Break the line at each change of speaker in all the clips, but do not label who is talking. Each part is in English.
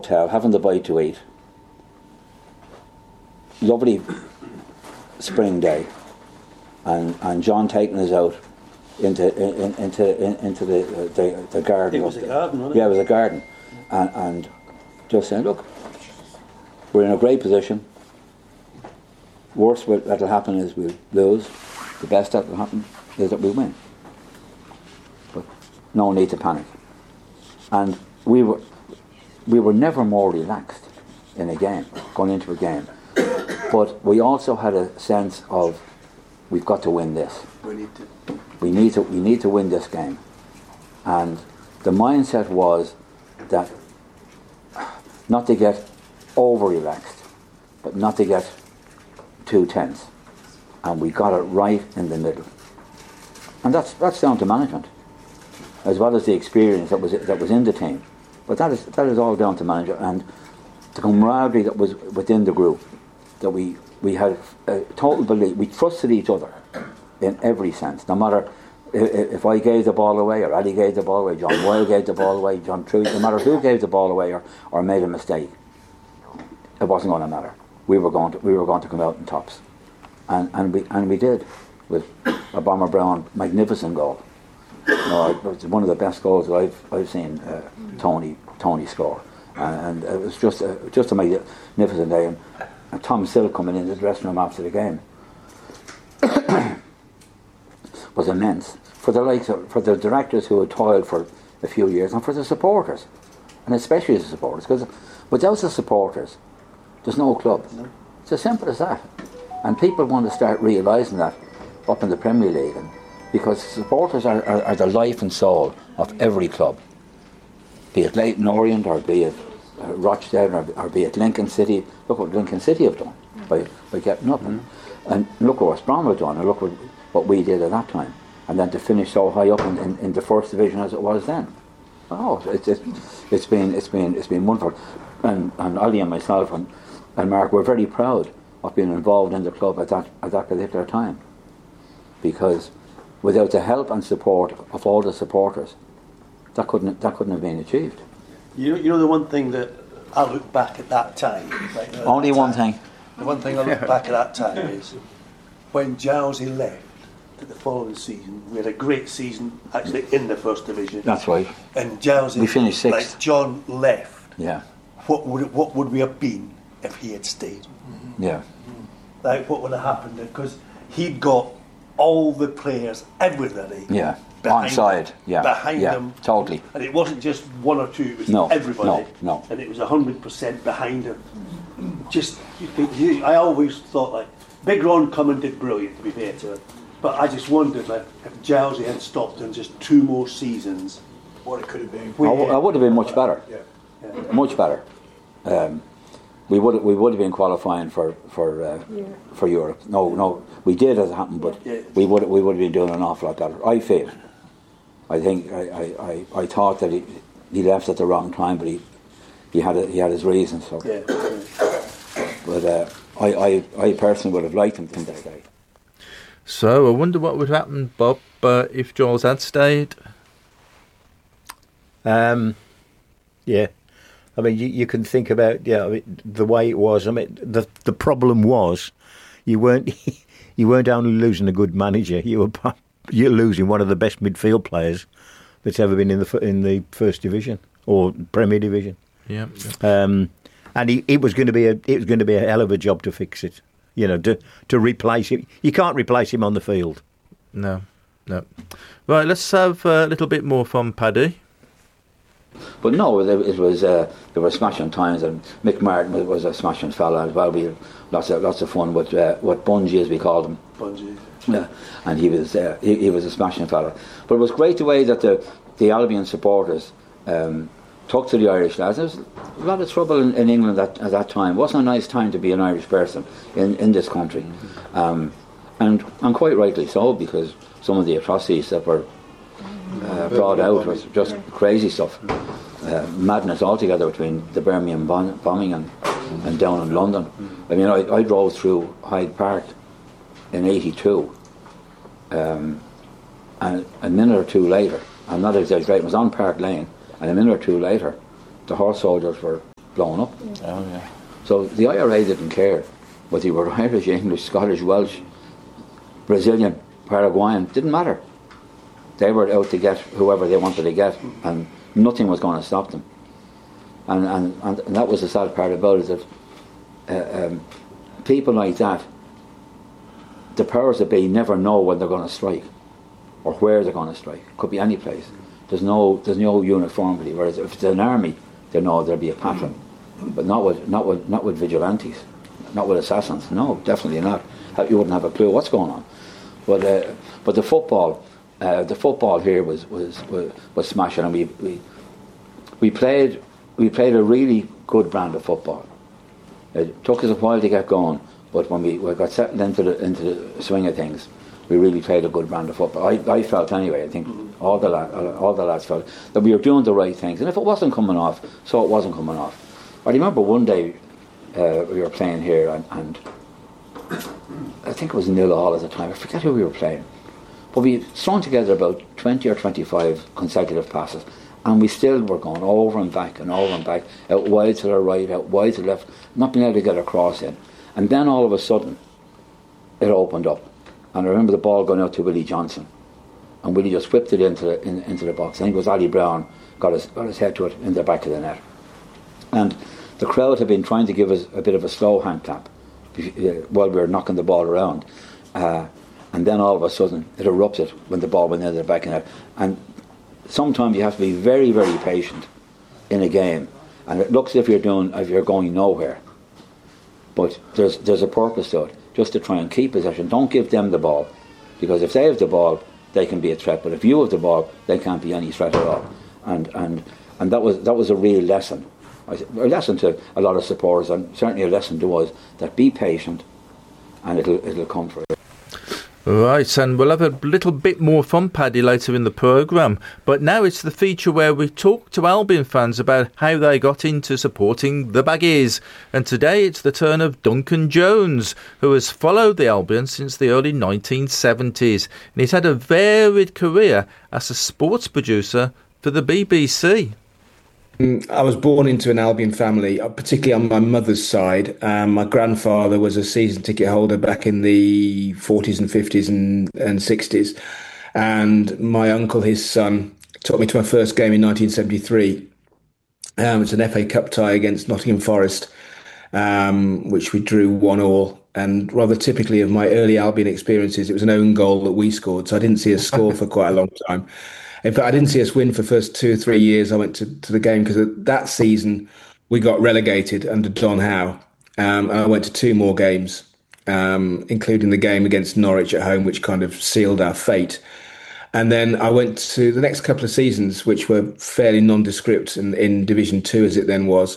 hotel, having the bite to eat. Lovely spring day, and John taking us out into the garden.
It was a garden, wasn't it?
Yeah, it was a garden, and just saying, look, we're in a great position. Worst that'll happen is we'll lose. The best that'll happen is that we win. But no need to panic. And we were never more relaxed in a game, going into a game. But we also had a sense of, we've got to win this. We need to win this game. And the mindset was that not to get over relaxed, but not to get too tense. And we got it right in the middle. And that's down to management, as well as the experience that was in the team. But that is all down to management and the camaraderie that was within the group. That we had a total belief. We trusted each other in every sense. No matter if I gave the ball away, or Ali gave the ball away, John Boyle gave the ball away, John Trude, no matter who gave the ball away or made a mistake, it wasn't going to matter. We were going to come out in tops, and we did, with a Bomber Brown magnificent goal. It was one of the best goals that I've seen Tony score, and it was just a magnificent day. And Tom Sill coming in the dressing room after the game was immense for the directors who had toiled for a few years, and for the supporters, and especially the supporters, because without the supporters there's no club. No. It's as simple as that. And people want to start realising that up in the Premier League, because supporters are the life and soul of every club, be it Leyton Orient or be it Rochdale or be it Lincoln City. Look what Lincoln City have done by getting up, and look what West Brom have done, and look what we did at that time, and then to finish so high up in the first division as it was then. Oh, it's been wonderful, and Ali and myself and Mark were very proud of being involved in the club at that particular time, because without the help and support of all the supporters, that couldn't have been achieved.
You know the one thing that I look back at that time.
Only one thing.
The one thing I look back at that time is when Jowsey left at the following season. We had a great season actually in the first division.
That's right.
And Jowsey,
we finished sixth.
Like John left.
Yeah.
What would we have been if he had stayed?
Yeah.
Like what would have happened? Because he'd got all the players, everybody.
Yeah. On side,
behind them,
totally.
And it wasn't just one or two; it was everybody.
No.
And it was 100% behind him. I always thought like Big Ron Cummins did brilliant, to be fair to him. But I just wondered like if Jowsey had stopped in just 2 more seasons,
what it could have been.
I would have been much better. Yeah. Much better. We would have been qualifying for Europe. No, we did as it happened, but we would have been doing an awful lot better. I feel. I think I thought that he left at the wrong time, but he had his reasons. So.
Yeah.
But I personally would have liked him to stay.
So I wonder what would happen, Bob, if Jules had stayed.
Yeah. I mean, you can think about the way it was. I mean, the problem was you weren't only losing a good manager. You're losing one of the best midfield players that's ever been in the first division or Premier Division.
Yeah.
And it was going to be a hell of a job to fix it. You know, to replace him. You can't replace him on the field.
No. Right, let's have a little bit more from Paddy.
But no, it was there were smashing times, and Mick Martin was a smashing fella as well. We had lots of fun with what Bungie, as we called him.
Bungie.
Yeah, and he was a smashing fella. But it was great the way that the Albion supporters talked to the Irish lads. There was a lot of trouble in England at that time. It wasn't a nice time to be an Irish person in this country, and quite rightly so, because some of the atrocities that were brought out was just crazy stuff. Madness altogether between the Birmingham bombing and down in London. I mean, I drove through Hyde Park in '82, and a minute or two later, I'm not exaggerating, it was on Park Lane, and a minute or two later, the horse soldiers were blown up.
Oh, yeah.
So the IRA didn't care whether you were Irish, English, Scottish, Welsh, Brazilian, Paraguayan, didn't matter. They were out to get whoever they wanted to get, and nothing was going to stop them. And that was the sad part about it, that people like that, the powers that be never know when they're going to strike or where they're going to strike. Could be any place. There's no uniformity. Whereas if it's an army, they know there'll be a pattern, but not with vigilantes, not with assassins. No, definitely not. You wouldn't have a clue what's going on. But the football here was smashing, and we played a really good brand of football. It took us a while to get going, but when we got settled into the swing of things, we really played a good brand of football. I felt anyway. I think all the lads felt that we were doing the right things, and if it wasn't coming off, so it wasn't coming off. I remember one day we were playing here, and I think it was 0-0 at the time. I forget who we were playing, but we thrown together about 20 or 25 consecutive passes, and we still were going over and back, out wide to the right, out wide to the left, not being able to get a cross in. And then all of a sudden, it opened up. And I remember the ball going out to Willie Johnson, and Willie just whipped it into the box. I think it was Ali Brown got his head to it in the back of the net. And the crowd had been trying to give us a bit of a slow hand clap while we were knocking the ball around. And then all of a sudden, it erupted when the ball went into the back of the net. And sometimes you have to be very, very patient in a game, and it looks as if you're going nowhere. But there's a purpose to it, just to try and keep possession. Don't give them the ball, because if they have the ball, they can be a threat. But if you have the ball, they can't be any threat at all. And that was a real lesson, a lesson to a lot of supporters, and certainly a lesson to us, that be patient, and it'll come for you.
Right, and we'll have a little bit more fun, Paddy, later in the programme. But now it's the feature where we talk to Albion fans about how they got into supporting the Baggies. And today it's the turn of Duncan Jones, who has followed the Albion since the early 1970s. And he's had a varied career as a sports producer for the BBC.
I was born into an Albion family, particularly on my mother's side. My grandfather was a season ticket holder back in the 40s and 50s and 60s. And my uncle, his son, took me to my first game in 1973. It's an FA Cup tie against Nottingham Forest, which we drew 1-1. And rather typically of my early Albion experiences, it was an own goal that we scored. So I didn't see us score for quite a long time. In fact, I didn't see us win for the first 2 or 3 years I went to the game, because that season we got relegated under Don Howe. And I went to 2 more games, including the game against Norwich at home, which kind of sealed our fate. And then I went to the next couple of seasons, which were fairly nondescript in Division 2 as it then was.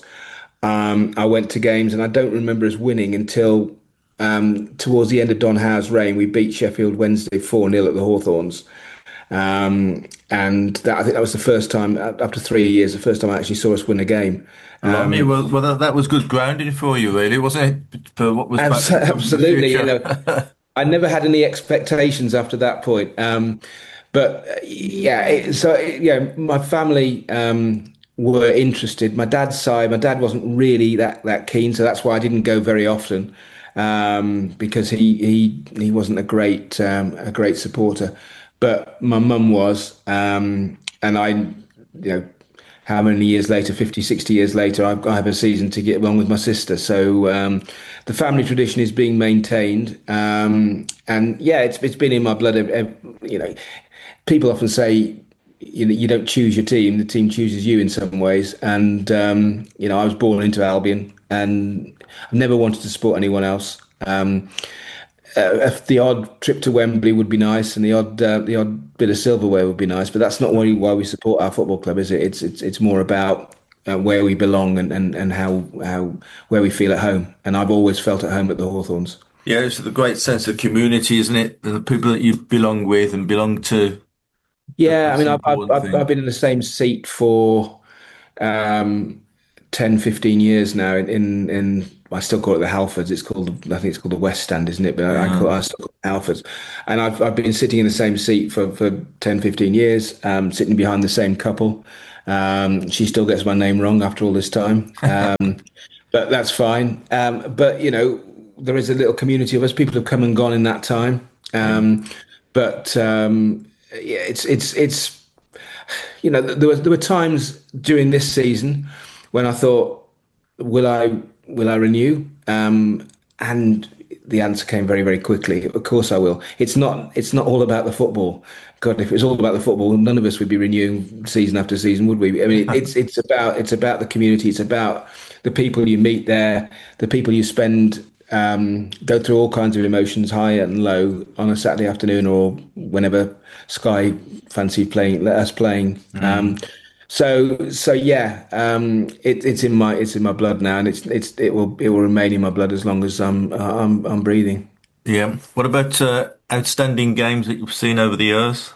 I went to games, and I don't remember us winning until towards the end of Don Howe's reign. We beat Sheffield Wednesday 4-0 at the Hawthorns. And I think that was the first time, after 3 years, the first time I actually saw us win a game.
That was good grounding for you, really, wasn't it? For what was
absolutely. I never had any expectations after that point. But my family were interested. My dad's side, my dad wasn't really that keen, so that's why I didn't go very often, because he wasn't a great supporter. But my mum was, and I, how many years later, 50, 60 years later, I have a season ticket along with my sister. So the family tradition is being maintained. And yeah, it's been in my blood. People often say, you don't choose your team, the team chooses you in some ways. And, I was born into Albion, and I've never wanted to support anyone else. The odd trip to Wembley would be nice, and the odd bit of silverware would be nice, but that's not why we support our football club, is it? It's more about where we belong and how where we feel at home. And I've always felt at home at the Hawthorns.
Yeah, it's the great sense of community, isn't it? And the people that you belong with and belong to.
Yeah, I mean, I've been in the same seat for 10, 15 years now in I still call it the Halfords. I think it's called the West Stand, isn't it? But I still call it Halfords. And I've been sitting in the same seat for 10, 15 years, sitting behind the same couple. She still gets my name wrong after all this time, but that's fine. But there is a little community of us. People have come and gone in that time, but yeah, it's there were times during this season when I thought, will I renew? And the answer came very, very quickly. Of course I will. It's not all about the football. God, if it was all about the football, none of us would be renewing season after season, would we? I mean, it's about the community. It's about the people you meet there, the people you spend, go through all kinds of emotions, high and low, on a Saturday afternoon or whenever Sky fancy us playing. So yeah, it's in my blood now, and it will remain in my blood as long as I'm breathing.
Yeah. What about outstanding games that you've seen over the years?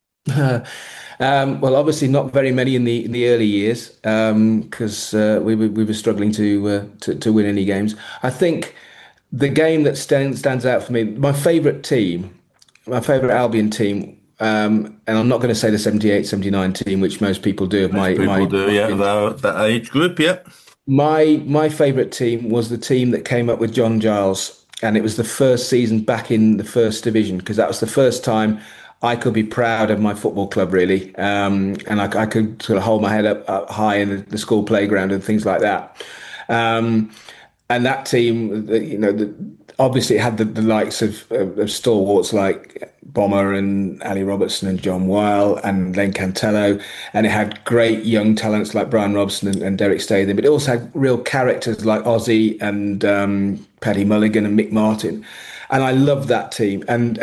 Well, obviously not very many in the early years, because we were struggling to win any games. I think the game that stands out for me, my favourite Albion team. And I'm not going to say the 78-79 team, which most people do.
That age group, yeah.
My favourite team was the team that came up with John Giles, and it was the first season back in the first division, because that was the first time I could be proud of my football club, really, and I could sort of hold my head up high in the school playground and things like that. And that team, obviously it had the likes of stalwarts like Bomber and Ali Robertson and John Weil and Len Cantello, and it had great young talents like Brian Robson and Derek Statham, but it also had real characters like Ozzy and Paddy Mulligan and Mick Martin, and I loved that team. And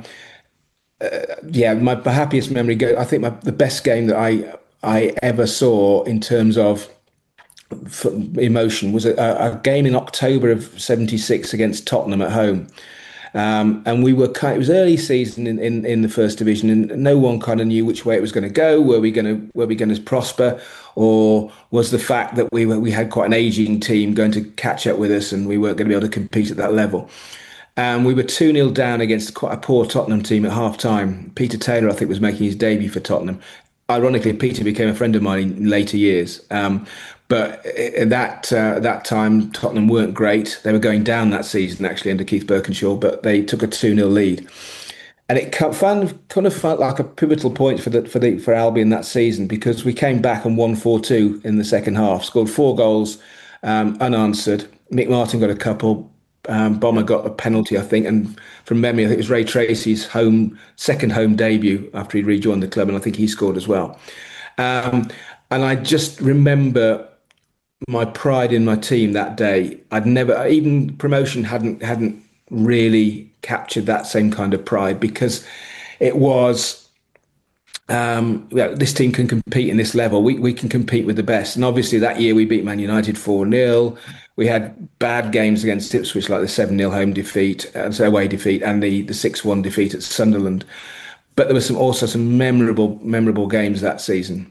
my happiest memory, I think the best game that I ever saw in terms of emotion was a game in October of '76 against Tottenham at home, and it was early season in the first division, and no one kind of knew which way it was going to go. Were we going to prosper, or was the fact that we had quite an aging team going to catch up with us, and we weren't going to be able to compete at that level? And we were 2-0 down against quite a poor Tottenham team at half time. Peter Taylor, I think, was making his debut for Tottenham. Ironically, Peter became a friend of mine in later years. But at that time, Tottenham weren't great. They were going down that season, actually, under Keith Birkinshaw, but they took a 2-0 lead. And it kind of felt like a pivotal point for Albion that season, because we came back and won 4-2 in the second half, scored 4 goals unanswered. Mick Martin got a couple. Bomber got a penalty, I think, and from memory, I think it was Ray Tracy's second home debut after he'd rejoined the club, and I think he scored as well. And I just remember my pride in my team that day. I'd never, even promotion hadn't really captured that same kind of pride, because it was, this team can compete in this level. We can compete with the best. And obviously that year we beat Man United 4-0. We had bad games against Ipswich, like the 7-0 home defeat, away defeat, and the 6-1 defeat at Sunderland. But there were also some memorable games that season.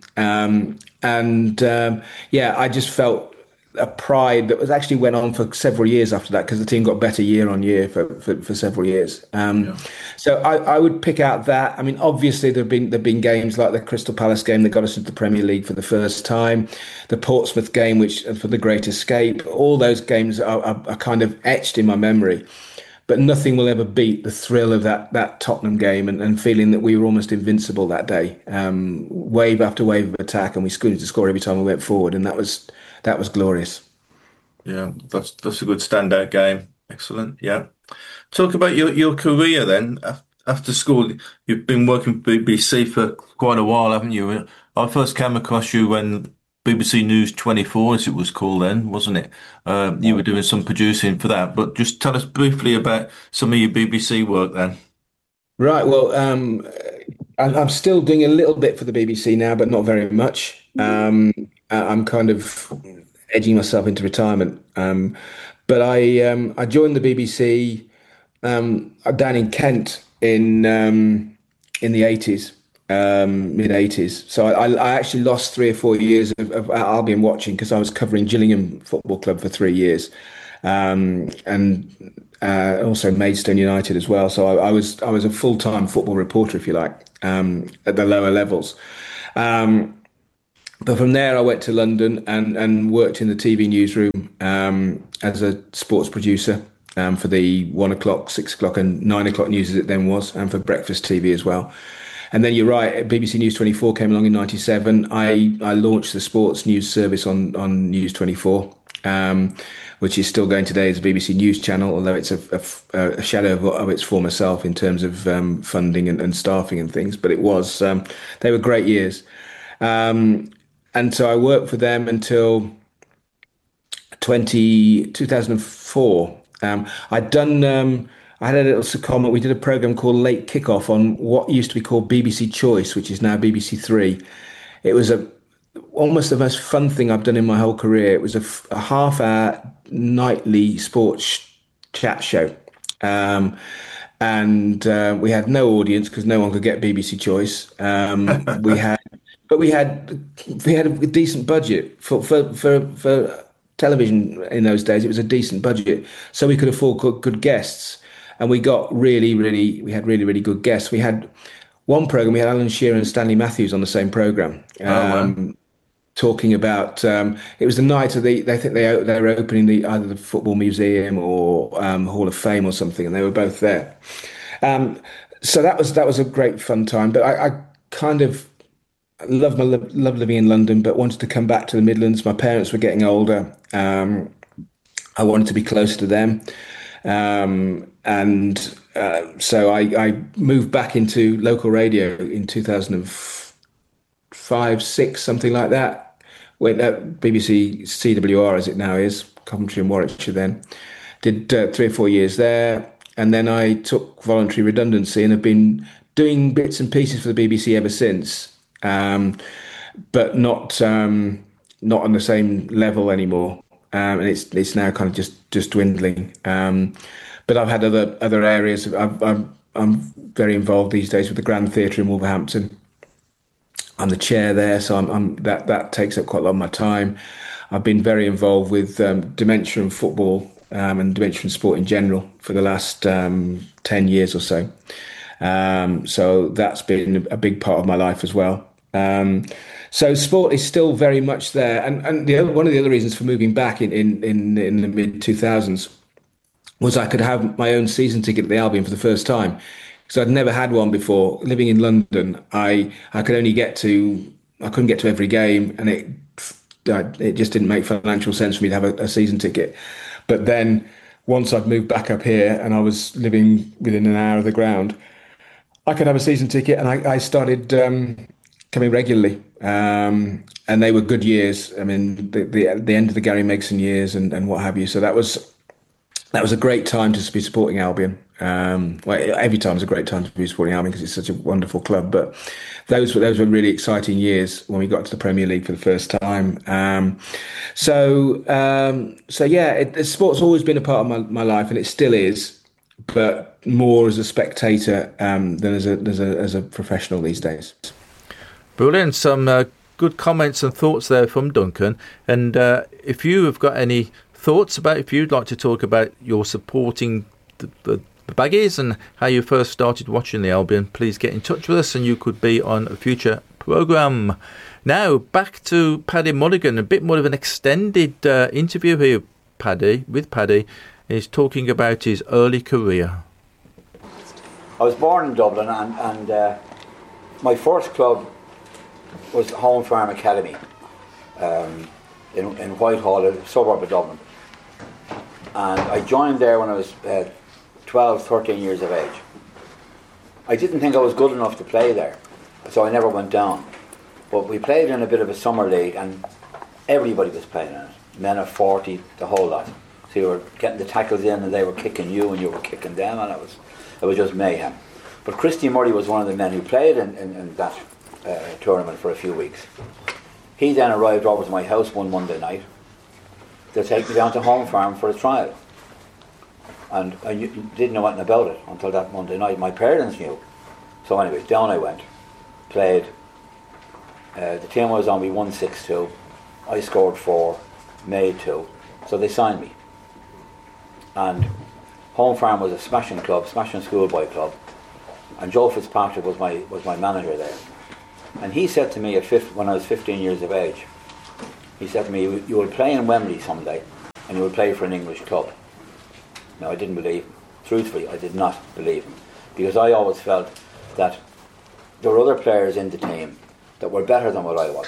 I just felt a pride that actually went on for several years after that, because the team got better year on year for several years. So I would pick out that. I mean, obviously there've been games like the Crystal Palace game that got us into the Premier League for the first time, the Portsmouth game, which for the Great Escape. All those games are kind of etched in my memory. But nothing will ever beat the thrill of that Tottenham game and feeling that we were almost invincible that day. Wave after wave of attack, and we scored to score every time we went forward, and that was glorious.
Yeah, that's a good standout game. Excellent. Yeah. Talk about your career then. After school, you've been working for BBC for quite a while, haven't you? I first came across you when BBC News 24, as it was called then, wasn't it? You were doing some producing for that, but just tell us briefly about some of your BBC work then.
Right. Well, I'm still doing a little bit for the BBC now, but not very much. I'm kind of edging myself into retirement. But I joined the BBC down in Kent in the 80s. Mid-80s. So I actually lost 3 or 4 years of Albion watching, because I was covering Gillingham Football Club for 3 years, and also Maidstone United as well. So I was a full-time football reporter, if you like, at the lower levels. But from there, I went to London and worked in the TV newsroom as a sports producer for the 1 o'clock, 6 o'clock, and 9 o'clock news as it then was, and for breakfast TV as well. And then you're right, BBC News 24 came along in '97. I launched the sports news service on News 24, which is still going today as a BBC News channel, although it's a shadow of its former self in terms of funding and staffing and things. But it was, they were great years. And so I worked for them until 2004. I had a little secondment. We did a program called Late Kickoff on what used to be called BBC Choice, which is now BBC Three. It was almost the most fun thing I've done in my whole career. It was a half-hour nightly sports chat show. And we had no audience because no one could get BBC Choice. We had a decent budget for television in those days. It was a decent budget, so we could afford good guests, and we got really good guests. We had one program. We had Alan Shearer and Stanley Matthews on the same program, talking about. It was the night of they were opening either the Football Museum or Hall of Fame or something, and they were both there. So that was a great fun time. But I kind of loved living in London, but wanted to come back to the Midlands. My parents were getting older. I wanted to be closer to them. So I moved back into local radio in 2005, 6, something like that. Went at BBC CWR, as it now is, Coventry and Warwickshire then. Did 3 or 4 years there. And then I took voluntary redundancy and have been doing bits and pieces for the BBC ever since. But not on the same level anymore, and it's now kind of just dwindling. But I've had other areas. I'm very involved these days with the Grand Theatre in Wolverhampton. I'm the chair there, so that takes up quite a lot of my time. I've been very involved with dementia and football and dementia and sport in general for the last 10 years or so. So that's been a big part of my life as well. So sport is still very much there, and one of the other reasons for moving back in the mid 2000s was I could have my own season ticket at the Albion for the first time, because I'd never had one before. Living in London, I couldn't get to every game, and it just didn't make financial sense for me to have a season ticket. But then once I'd moved back up here and I was living within an hour of the ground, I could have a season ticket, and I started coming regularly, and they were good years. I mean, the end of the Gary Megson years and what have you. So that was a great time to be supporting Albion. Well, every time is a great time to be supporting Albion because it's such a wonderful club. But those were really exciting years when we got to the Premier League for the first time. So yeah, sport's always been a part of my life, and it still is, but more as a spectator than as a professional these days.
Brilliant. Some good comments and thoughts there from Duncan. And if you have got any thoughts about, if you'd like to talk about your supporting the Baggies and how you first started watching the Albion, please get in touch with us and you could be on a future programme. Now, back to Paddy Mulligan, a bit more of an extended interview here, with Paddy. He's talking about his early career.
I was born in Dublin, and my first club was Home Farm Academy in Whitehall, a suburb of Dublin. And I joined there when I was 12, 13 years of age. I didn't think I was good enough to play there, so I never went down. But we played in a bit of a summer league, and everybody was playing in it. Men of 40, the whole lot. So you were getting the tackles in, and they were kicking you, and you were kicking them, and it was just mayhem. But Christy Murray was one of the men who played in that tournament for a few weeks. He then arrived over to my house one Monday night to take me down to Home Farm for a trial. And I didn't know anything about it until that Monday night. My parents knew. So anyway, down I went, played. The team was on me 1-6-2. I scored 4, made 2. So they signed me. And Home Farm was a smashing club, smashing schoolboy club. And Joe Fitzpatrick was my manager there. And he said to me when I was 15 years of age, he said to me, you will play in Wembley someday, and you will play for an English club. Now, I didn't believe him. Truthfully, I did not believe him, because I always felt that there were other players in the team that were better than what I was.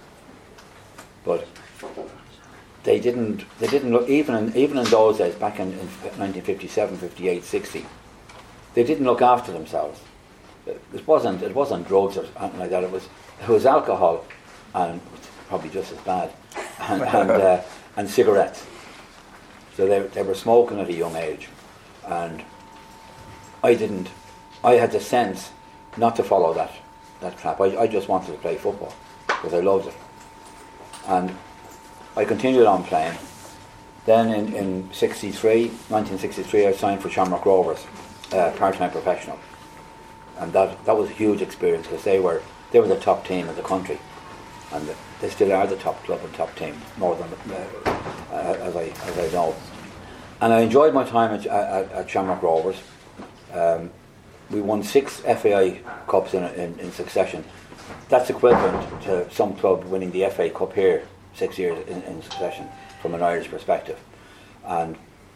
But they didn't look, even in those days, back in 1957, 58, 60, they didn't look after themselves. It wasn't drugs or anything like that. It was alcohol, and probably just as bad, and cigarettes. So they were smoking at a young age, and I had the sense not to follow that trap. I just wanted to play football because I loved it, and I continued on playing. Then in 1963, I signed for Shamrock Rovers, part-time professional, and that was a huge experience because they were the top team in the country, and they still are the top club and top team, more than as I know. And I enjoyed my time at Shamrock Rovers. We won 6 FAI Cups in succession. That's equivalent to some club winning the FA Cup here 6 years in succession from an Irish perspective. And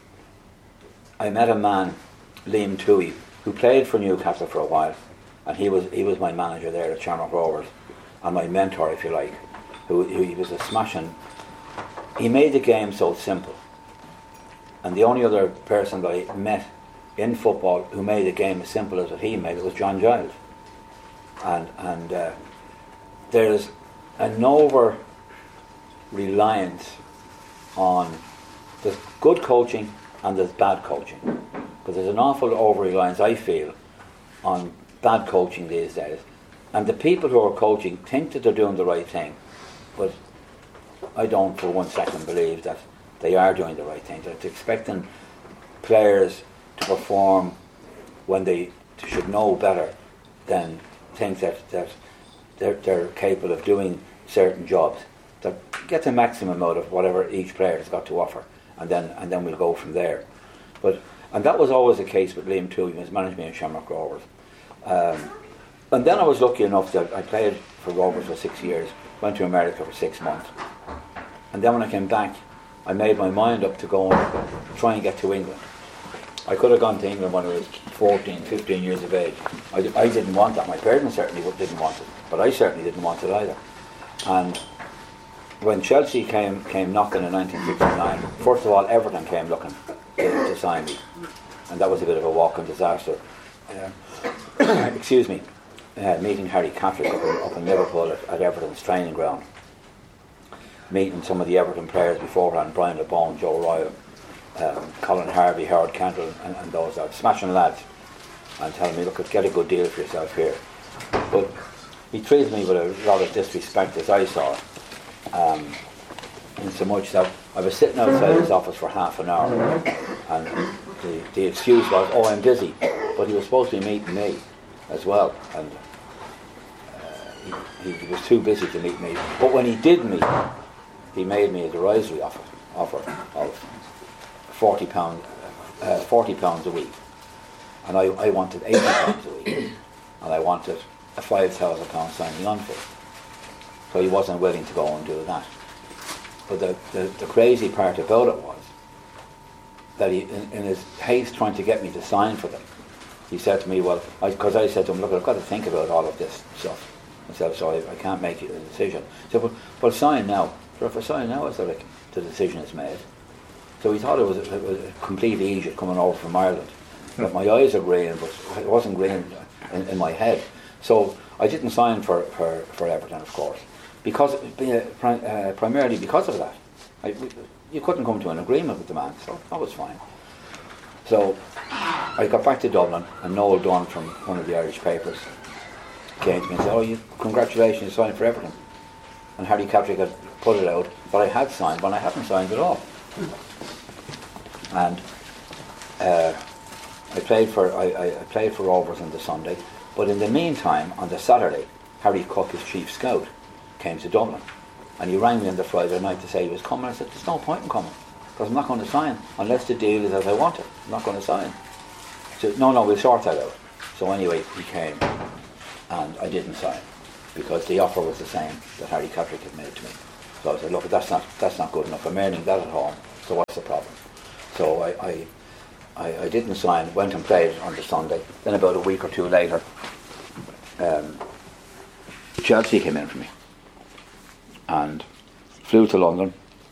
I met a man, Liam Toohey, who played for Newcastle for a while, and he was my manager there at Shamrock Rovers, and my mentor, if you like, who he was a smashing. He made the game so simple, and the only other person that I met in football who made the game as simple as what he made it was John Giles. And there's an over reliance on there's good coaching and there's bad coaching, but there's an awful over reliance, I feel, on bad coaching these days, and the people who are coaching think that they're doing the right thing, but I don't for 1 second believe that they are doing the right thing. They're expecting players to perform when they should know better than think that they're capable of doing certain jobs. That get the maximum out of whatever each player has got to offer, and then we'll go from there. And that was always the case with Liam Toohey, who was managing me in Shamrock Rovers. And then I was lucky enough that I played for Rovers for 6 years, went to America for 6 months, and then when I came back, I made my mind up to go and try and get to England. I could have gone to England when I was 14, 15 years of age. I didn't want that. My parents certainly didn't want it, but I certainly didn't want it either. And when Chelsea came knocking in 1969, first of all, Everton came looking to sign me, and that was a bit of a walking disaster. Excuse me. Meeting Harry Catrick up in Liverpool at Everton's training ground, meeting some of the Everton players beforehand, Brian LeBone, Joe Royal, Colin Harvey, Howard Kendall, and those are smashing lads, and telling me, look, get a good deal for yourself here. But he treated me with a lot of disrespect, as I saw it, in so much that I was sitting outside his office for half an hour, and the excuse was, oh, I'm busy, but he was supposed to be meeting me as well, and he was too busy to meet me. But when he did meet me, he made me a derisory offer of £40 a week, and I wanted £80 a week, and I wanted a £5,000 signing on fee. So he wasn't willing to go and do that. But the crazy part about it was that he, in his haste trying to get me to sign for them, he said to me, well, because I said to him, look, I've got to think about all of this stuff. I said, so I can't make a decision. He said, well, sign now. So if I sign now, it's like the decision is made. So he thought it was a complete Egypt coming over from Ireland. But my eyes are green, but it wasn't green in my head. So I didn't sign for Everton, of course, because primarily because of that. You couldn't come to an agreement with the man, so that was fine. So I got back to Dublin, and Noel Dunn from one of the Irish papers came to me and said, oh, congratulations, you signed for Everton. And Harry Catrick had put it out that I had signed, but I hadn't signed at all. And I played for Rovers on the Sunday, but in the meantime, on the Saturday, Harry Cook, his chief scout, came to Dublin, and he rang me on the Friday night to say he was coming. I said, there's no point in coming, because I'm not going to sign unless the deal is as I want it. I'm not going to sign. He said, no, we'll sort that out. So anyway, he came, and I didn't sign. because the offer was the same that Harry Catterick had made to me. So I said, look, that's not good enough. I'm earning that at home, so what's the problem? So I didn't sign, went and played on the Sunday. Then about a week or two later, Chelsea came in for me and flew to London,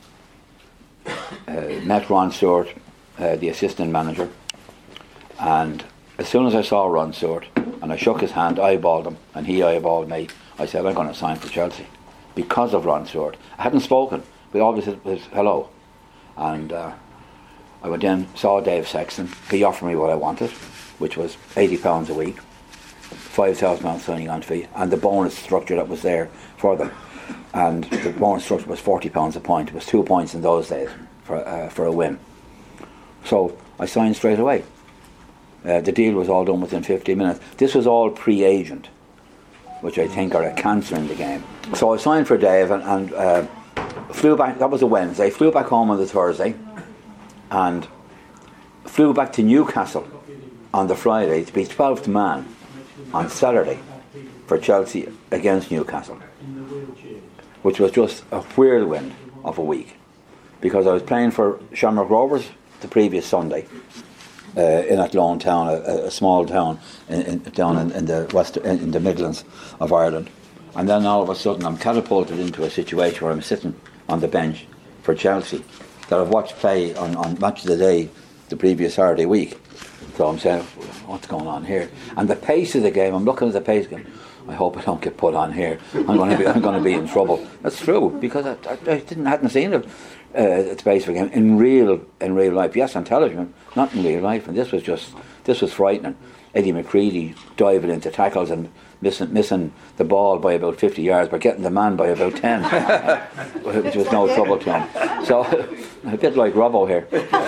met Ron Stewart, the assistant manager, and as soon as I saw Ron Stewart and I shook his hand, eyeballed him, and he eyeballed me, I said, I'm going to sign for Chelsea because of Ron Stewart. I hadn't spoken. We always said hello. And I went in, saw Dave Sexton. He offered me what I wanted, which was £80 a week, £5,000 signing on fee, and the bonus structure that was there for them. And the bonus structure was £40 a point. It was 2 points in those days for a win. So I signed straight away. The deal was all done within 15 minutes. This was all pre-agent, which I think are a cancer in the game. So I signed for Dave and flew back. That was a Wednesday. Flew back home on the Thursday and flew back to Newcastle on the Friday to be 12th man on Saturday for Chelsea against Newcastle, which was just a whirlwind of a week, because I was playing for Shamrock Rovers the previous Sunday in Athlone Town, a small town down in the Midlands of Ireland, and then all of a sudden I'm catapulted into a situation where I'm sitting on the bench for Chelsea that I've watched play on Match of the Day the previous Saturday week. So I'm saying, what's going on here? And the pace of the game, I'm looking at the pace game. I hope I don't get put on here. I'm going to be in trouble. That's true, because I hadn't seen it. It's based for game in real life. Yes, on television, not in real life. And this was frightening. Eddie McCready diving into tackles and missing the ball by about 50 yards, but getting the man by about 10, which was no trouble to him. So a bit like Robbo here.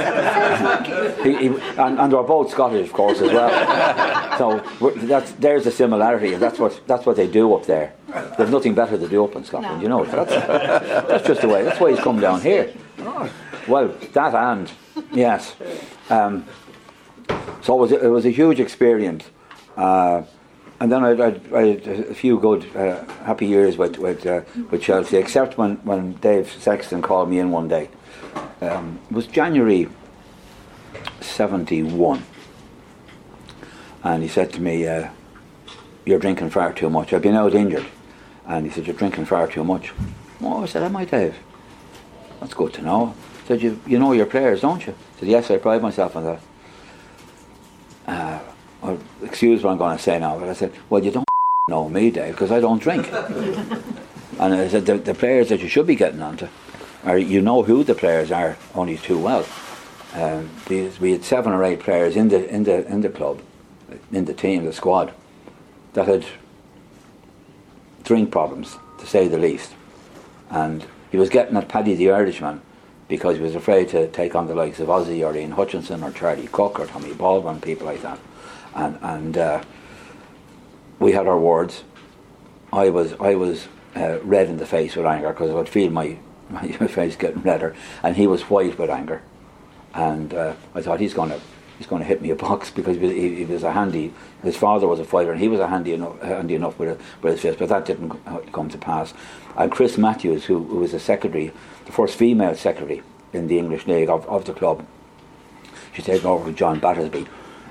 And they're both Scottish, of course, as well. So there's a similarity, and that's what they do up there. There's nothing better to do up in Scotland, you know. That's just the way. That's why he's come down here. Well, that and yes. So it was a huge experience, and then I had a few good, happy years with Chelsea. Except when Dave Sexton called me in one day. It was January '71, and he said to me, "You're drinking far too much. I've been out injured." And he said, "You're drinking far too much." Oh, I said, "Am I, Dave? That's good to know." He said, "You know your players, don't you?" I said, "Yes, I pride myself on that." Excuse what I'm going to say now, but I said, "Well, you don't know me, Dave, because I don't drink." And I said, the players that you should be getting onto are, you know who the players are only too well. We had 7 or 8 players in the club, in the team, the squad, that had drink problems, to say the least. And he was getting at Paddy the Irishman because he was afraid to take on the likes of Ozzy or Ian Hutchinson or Charlie Cook or Tommy Baldwin, people like that. And we had our words. I was red in the face with anger because I would feel my face getting redder, and he was white with anger. And I thought he's going to hit me a box, because he was a handy. His father was a fighter, and he was handy enough with his fist. But that didn't come to pass. And Chris Matthews, who was a secretary, the first female secretary in the English League of the club, she's taken over with John Battersby.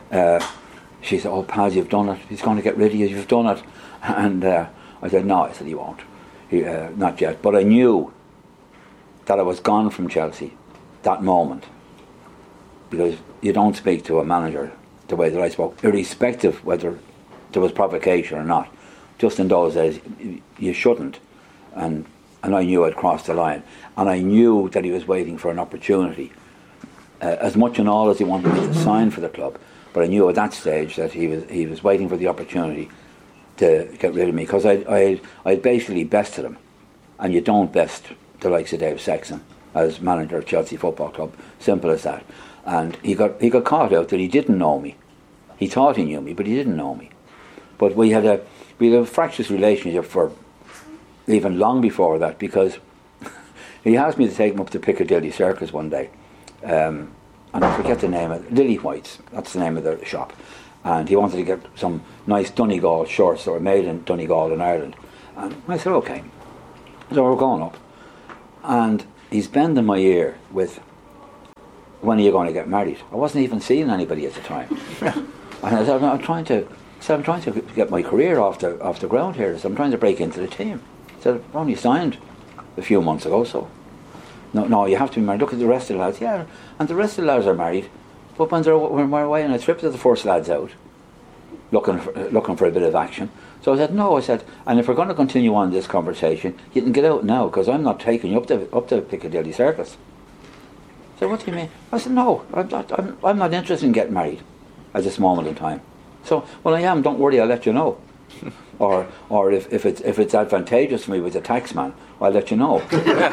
She said, "Oh, Paz, you've done it. He's going to get rid of you. You've done it." And I said, "No," I said, "He won't. Not yet." But I knew that I was gone from Chelsea that moment, because you don't speak to a manager the way that I spoke, irrespective whether there was provocation or not. Just in those days, you shouldn't. And I knew I'd crossed the line. And I knew that he was waiting for an opportunity, as much and all as he wanted me to sign for the club. But I knew at that stage that he was waiting for the opportunity to get rid of me, because I'd basically bested him. And you don't best the likes of Dave Sexton as manager of Chelsea Football Club. Simple as that. And he got caught out that he didn't know me. He thought he knew me, but he didn't know me. But we had a fractious relationship for even long before that, because he asked me to take him up to Piccadilly Circus one day, and I forget the name of it, Lily White's, that's the name of the shop, and he wanted to get some nice Donegal shorts that were made in Donegal in Ireland, And I said, okay. So we're going up. And he's bending my ear with, when are you going to get married? I wasn't even seeing anybody at the time. And I said, I'm trying to get my career off the ground here. So I'm trying to break into the team. I said, I've only signed a few months ago, so. No, you have to be married. Look at the rest of the lads. Yeah, and the rest of the lads are married. But when we're away on a trip, to the first lads out, looking for a bit of action. So I said, no, and if we're going to continue on this conversation, you can get out now, because I'm not taking you up to Piccadilly Circus. I said, what do you mean? I said, no, I'm not interested in getting married at this moment in time. So, well, I am, don't worry, I'll let you know. or if it's advantageous for me with the tax man, I'll let you know.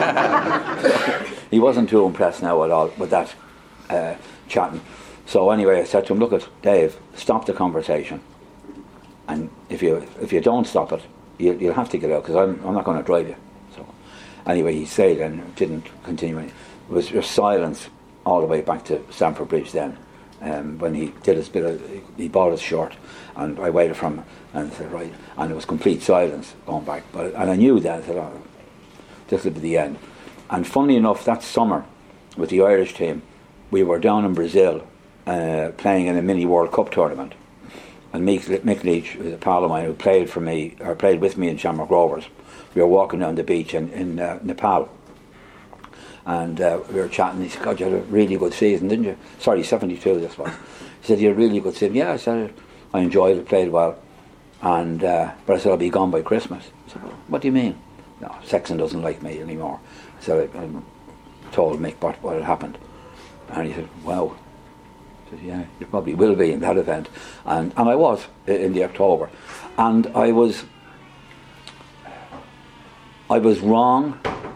He wasn't too impressed now at all with that chatting. So anyway, I said to him, look, Dave, stop the conversation. And if you don't stop it, you'll have to get out, because I'm not going to drive you. So anyway, he stayed and didn't continue. It was just silence all the way back to Stamford Bridge then. When he did he bought his shirt, and I waited for him, and I said, right, and it was complete silence going back. And I knew that. I said, oh, this will be the end. And funnily enough, that summer with the Irish team, we were down in Brazil playing in a mini World Cup tournament. And Mick Leach, a pal of mine who played with me in Shamrock Rovers, we were walking down the beach in Nepal. And we were chatting. He said, God, you had a really good season, didn't you? Sorry, 72 this was. He said, you had a really good season. Yeah, I said, I enjoyed it, played well. And but I said, I'll be gone by Christmas. He said, what do you mean? No, Sexton doesn't like me anymore. So I told Mick what had happened. And he said, wow. I said, yeah, you probably will be in that event. And I was in the October. And I was wrong.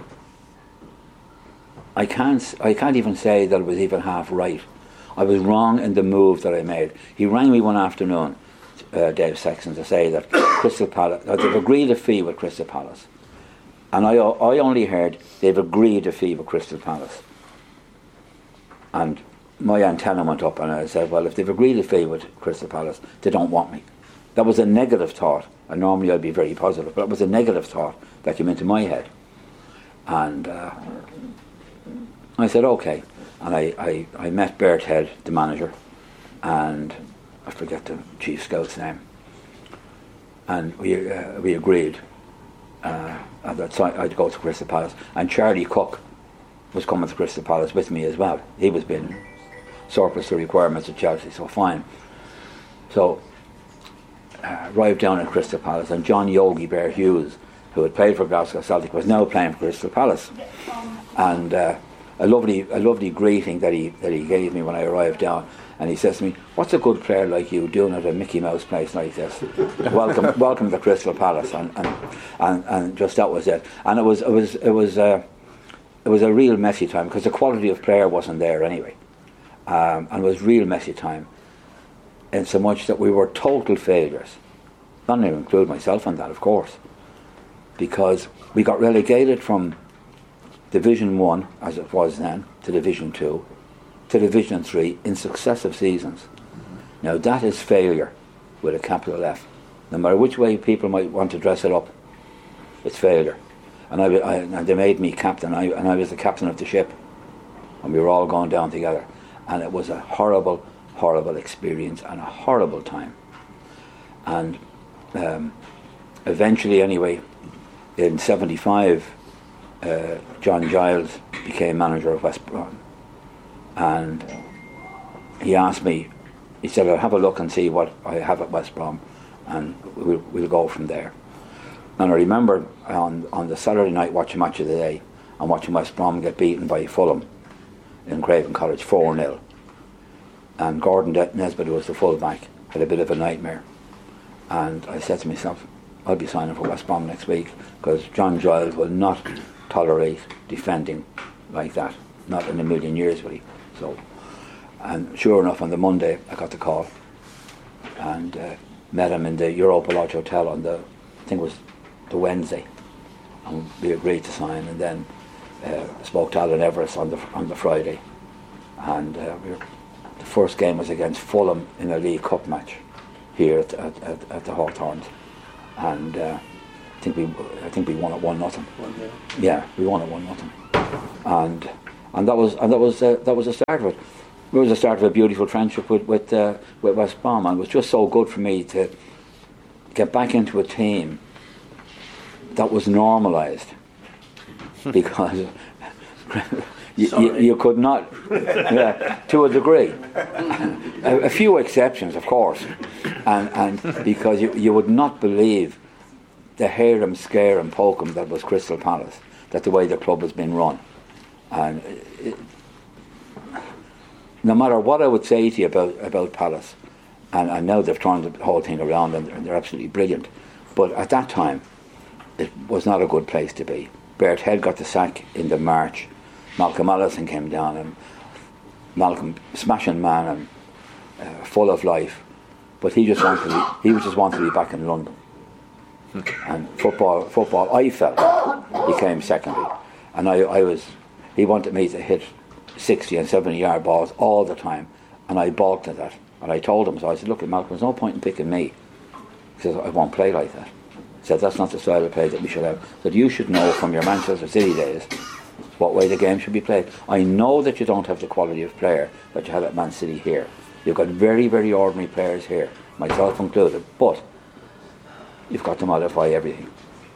I can't even say that it was even half right. I was wrong in the move that I made. He rang me one afternoon, Dave Sexton, to say that Crystal Palace, that they've agreed a fee with Crystal Palace. And I only heard they've agreed a fee with Crystal Palace. And my antenna went up, and I said, well, if they've agreed a fee with Crystal Palace, they don't want me. That was a negative thought. And normally I'd be very positive, but it was a negative thought that came into my head. And I said, okay. And I met Bert Head, the manager, and I forget the chief scout's name. And we agreed that I'd go to Crystal Palace. And Charlie Cook was coming to Crystal Palace with me as well. He was being surplus to requirements at Chelsea, so fine. So arrived down at Crystal Palace, and John Yogi Bear Hughes, who had played for Glasgow Celtic, was now playing for Crystal Palace. And a lovely greeting that he gave me when I arrived down, and he says to me, "What's a good player like you doing at a Mickey Mouse place like this? welcome to Crystal Palace." And just that was it. And it was a real messy time, because the quality of player wasn't there anyway, and it was real messy time. In so much that we were total failures. Not to include myself in that, of course, because we got relegated from Division 1, as it was then, to Division 2, to Division 3 in successive seasons. Now that is failure with a capital F. No matter which way people might want to dress it up, it's failure. And they made me captain, and I was the captain of the ship, and we were all going down together. And it was a horrible, horrible experience and a horrible time. And eventually, anyway, in 75, John Giles became manager of West Brom, and he asked me, he said, I'll have a look and see what I have at West Brom, and we'll go from there. And I remember on the Saturday night watching Match of the Day and watching West Brom get beaten by Fulham in Craven Cottage 4-0, and Gordon Nesbitt, who was the full-back, had a bit of a nightmare. And I said to myself, I'll be signing for West Brom next week, because John Giles will not tolerate defending like that. Not in a million years, will he? So, and sure enough, on the Monday I got the call, and met him in the Europa Lodge Hotel on I think it was the Wednesday, and we agreed to sign. And then spoke to Alan Everest on the Friday, and the first game was against Fulham in a League Cup match here at the Hawthorns, and I think we won it 1-0.
1-0.
Yeah, we won it 1-0, and that was the start of it. It was the start of a beautiful friendship with West Brom, and it was just so good for me to get back into a team that was normalised, because you could not, to a degree, a few exceptions, of course, and because you would not believe the hear 'em, scare 'em, poke 'em that was Crystal Palace, that the way the club has been run, and no matter what I would say to you about Palace, and now they've turned the whole thing around and they're absolutely brilliant, but at that time it was not a good place to be. Bert Head got the sack in the March. Malcolm Allison came down, and Malcolm, smashing man and full of life, but he just wanted to be back in London. And football, I felt, became secondary, and he wanted me to hit 60 and 70 yard balls all the time, and I balked at that. And I told him, so I said, look, Malcolm, there's no point in picking me. He says, I won't play like that. He said, that's not the style of play that we should have. He said, you should know from your Manchester City days what way the game should be played. I know that you don't have the quality of player that you have at Man City here. You've got very, very ordinary players here, myself included, but you've got to modify everything.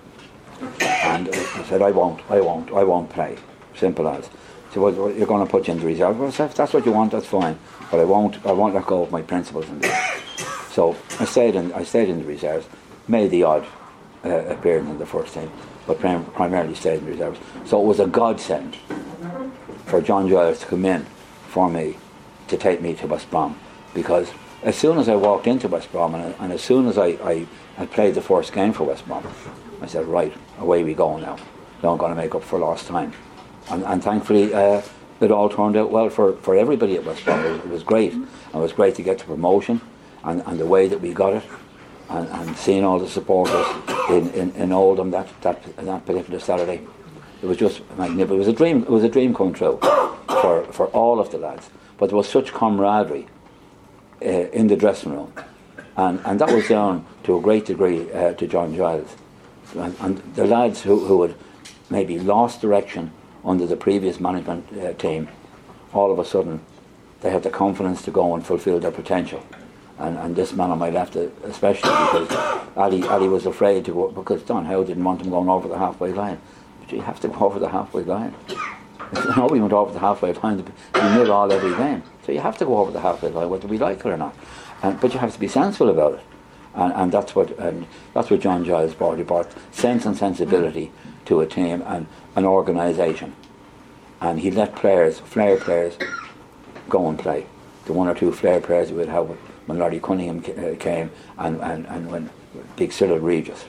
And I said, I won't play. Simple as. So well, you're going to put you in the reserve. Well, if that's what you want, that's fine. But I won't let go of my principles in this. So I stayed in the reserves, made the odd appearance in the first team, but primarily stayed in the reserves. So it was a godsend for John Giles to come in for me, to take me to West Brom, because as soon as I walked into West Brom and as soon as I had played the first game for West Brom, I said, right, away we go now. Now I'm going to make up for lost time. And thankfully it all turned out well for everybody at West Brom. It was great. And it was great to get the promotion and the way that we got it, and seeing all the supporters in Oldham that particular Saturday. It was just magnificent. It was a dream come true for all of the lads. But there was such camaraderie in the dressing room, and that was down to a great degree to John Giles and the lads who had maybe lost direction under the previous management team. All of a sudden they had the confidence to go and fulfil their potential, and this man on my left especially, because Ali was afraid to go, because Don Howe didn't want him going over the halfway line. But you have to go over the halfway line. Nobody went over the halfway line to nil all every game, so you have to go over the halfway line whether we like it or not, but you have to be sensible about it, and that's what John Giles brought. He brought sense and sensibility to a team and an organisation, and he let flair players go and play. The one or two flair players we would have when Larry Cunningham came, and when Big Cyril Regis,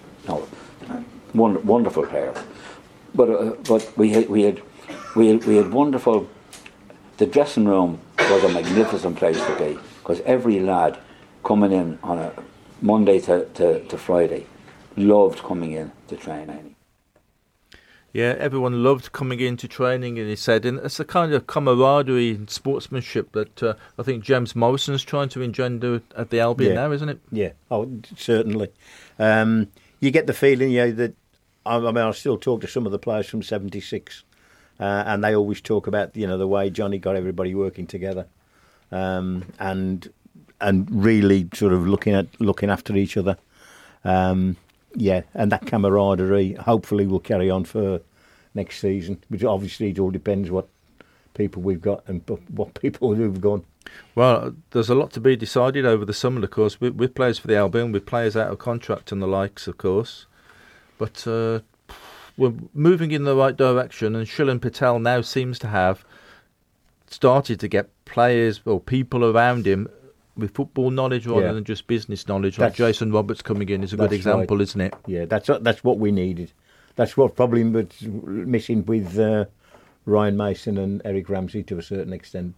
wonderful players. But we had wonderful. The dressing room was a magnificent place to be, because every lad coming in on a Monday to Friday loved coming in to training.
Yeah, everyone loved coming into training, and he said, and it's a kind of camaraderie and sportsmanship that I think James Morrison's trying to engender at the Albion now, isn't it?
Yeah, certainly. You get the feeling, that I still talk to some of the players from '76, and they always talk about the way Johnny got everybody working together, and really sort of looking after each other. Yeah, and that camaraderie hopefully will carry on for next season. But obviously, it all depends what people we've got and what people who've gone.
Well, there's a lot to be decided over the summer, of course, with players for the Albion, with players out of contract and the likes, of course. But we're moving in the right direction, and Shilan Patel now seems to have started to get players or people around him with football knowledge rather than just business knowledge. Like Jason Roberts coming in is a good example, right, isn't it?
Yeah, that's what we needed. That's what probably was missing with Ryan Mason and Eric Ramsey to a certain extent.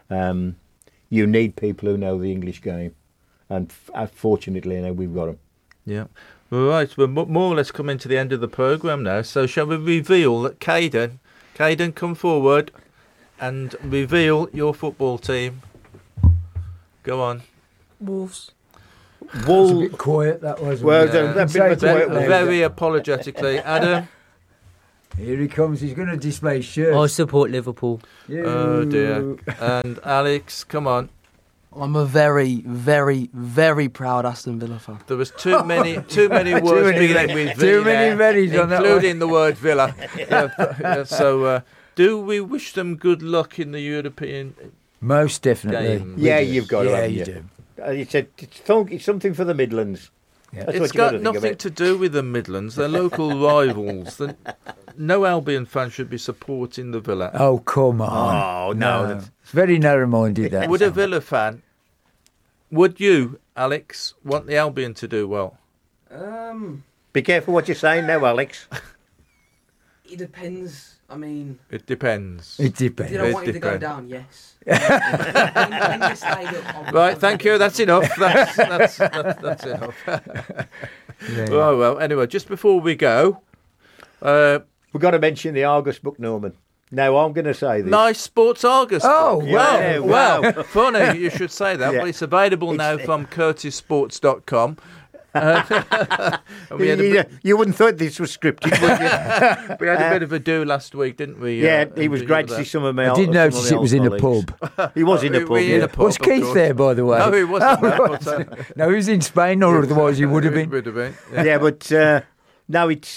You need people who know the English game, and fortunately, we've got them.
Yeah. All right, we're more or less coming to the end of the programme now, so shall we reveal that Caden, come forward and reveal your football team. Go on.
Wolves.
Wool.
a bit quiet, that was.
Well,
wasn't it?
that bit of a
Say it
quiet-
Very apologetically. Adam?
Here he comes. He's going to display his shirt.
I support Liverpool.
Oh, dear. And Alex, come on.
I'm a very, very, very proud Aston Villa fan.
There was too many words beginning with V
too many
there,
venis on that one.
including the word Villa. So, do we wish them good luck in the European?
Most definitely.
Game.
Yeah, you've got to.
Yeah,
haven't
you
you
do.
It's something for the Midlands.
Yeah.
That's
It's
what you got
got
to think
nothing
about.
to do with the Midlands. They're local rivals. No Albion fan should be supporting the Villa.
Oh, come on.
Oh, no.
It's very narrow-minded, that.
Would a Villa fan, would you, Alex, want the Albion to do well?
Be careful what you're saying now, Alex.
It depends. I mean,
It depends.
It
if you
depends.
don't
It
want it to go
depends.
down, yes. When you stayed up, I'll-
Right, thank you. That's enough. That's enough.
Yeah.
Oh, well, anyway, just before we go,
We've got to mention the Argus book, Norman. Now, I'm going to say this.
nice Sports Argus.
Oh,
Yeah,
well,
wow.
funny you should say that.
Yeah.
Well, it's available now from CurtisSports.com. And we had a bit,
You wouldn't thought this was scripted, would you?
we had a bit of a do last week, didn't we?
Yeah,
and
he was
you
great
were
to see
there.
some of my
I
old-
did
some of
notice
my
it was
old
in a
colleagues.
pub.
He was in a
We
pub,
in
yeah.
a pub,
Was
of
Keith
course.
there, by the way?
No, he wasn't.
No, he was in Spain, or otherwise he would have been.
Would have been. Yeah.
Yeah, but now it's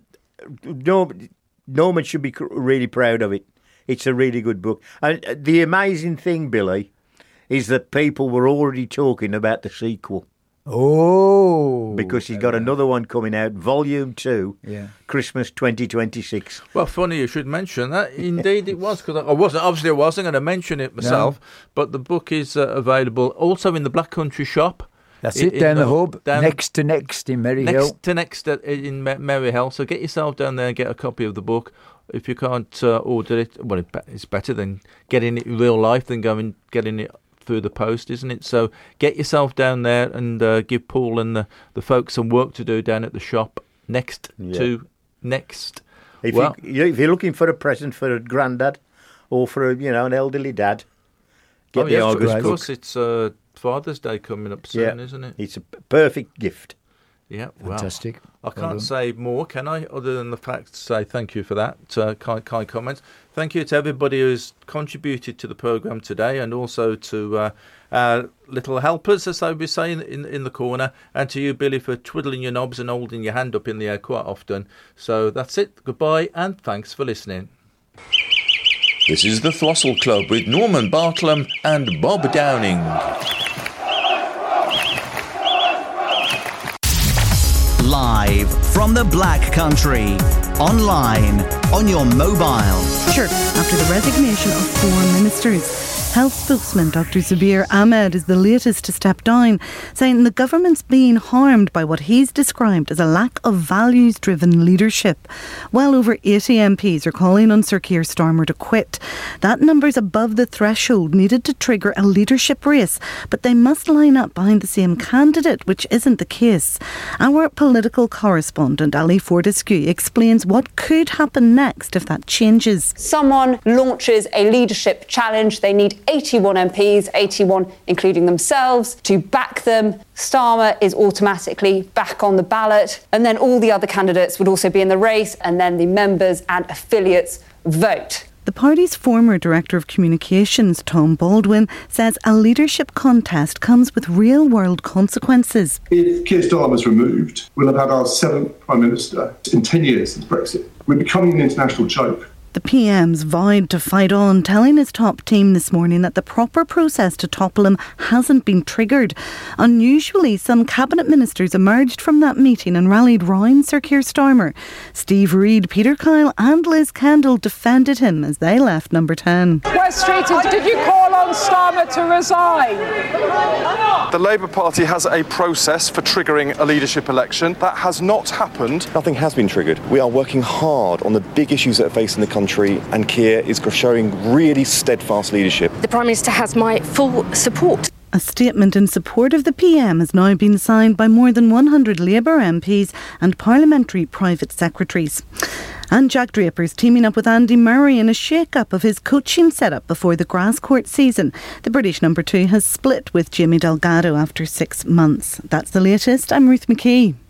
Norman should be really proud of it. It's a really good book. And the amazing thing, Billy, is that people were already talking about the sequel
Oh.
because he's got another one coming out, Volume 2,
Yeah.
Christmas 2026.
Well, funny you should mention that. Indeed, it was, because I wasn't going to mention it myself, but the book is available also in the Black Country shop.
That's
in-
it,
in
down the hub,
down-
next to next in Maryhill.
next in Maryhill. So get yourself down there and get a copy of the book. If you can't order it, well, it's better than getting it in real life than getting it through the post, isn't it? So get yourself down there and give Paul and the folks some work to do down at the shop next.
If
Well-
if you're looking for a present for a granddad or for an elderly dad, get the
yes,
Argus
of
book.
course, it's Father's Day coming up soon,
Yeah.
isn't it?
It's a perfect gift.
Yeah, well,
Fantastic.
I
Well
can't
done.
say more, can I? Other than the fact to say thank you for that kind comments. Thank you to everybody who's contributed to the programme today, and also to our little helpers, as I was saying, in the corner, and to you, Billy, for twiddling your knobs and holding your hand up in the air quite often. So that's it. Goodbye, and thanks for listening. This is the Throstle Club with Norman Bartlam and Bob Downing.
Live from the Black Country. Online, on your mobile.
Sure. After the resignation of 4 ministers, Health spokesman Dr. Zabir Ahmed is the latest to step down, saying the government's being harmed by what he's described as a lack of values-driven leadership. Well over 80 MPs are calling on Sir Keir Starmer to quit. That number's above the threshold needed to trigger a leadership race, but they must line up behind the same candidate, which isn't the case. Our political correspondent Ali Fortescue explains what could happen next if that changes.
Someone launches a leadership challenge. They need 81 MPs, 81 including themselves, to back them. Starmer is automatically back on the ballot, and then all the other candidates would also be in the race, and then the members and affiliates vote.
The party's former Director of Communications, Tom Baldwin, says a leadership contest comes with real-world consequences.
If Keir Starmer's removed, we'll have had our 7th Prime Minister in 10 years since Brexit. We're becoming an international joke.
The PM's vowed to fight on, telling his top team this morning that the proper process to topple him hasn't been triggered. Unusually, some cabinet ministers emerged from that meeting and rallied round Sir Keir Starmer. Steve Reid, Peter Kyle and Liz Kendall defended him as they left number 10.
Wes Streeton, did you call on Starmer to resign?
The Labour Party has a process for triggering a leadership election. That has not happened.
Nothing has been triggered. We are working hard on the big issues that are facing the country, and Keir is showing really steadfast leadership.
The Prime Minister has my full support.
A statement in support of the PM has now been signed by more than 100 Labour MPs and parliamentary private secretaries. And Jack Draper's teaming up with Andy Murray in a shake-up of his coaching setup before the grass court season. The British number 2 has split with Jimmy Delgado after 6 months. That's the latest. I'm Ruth McKee.